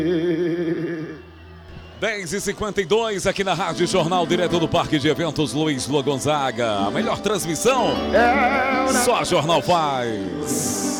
10h52 aqui na Rádio Jornal, direto do Parque de Eventos Luiz Lua Gonzaga. A melhor transmissão só a Jornal faz.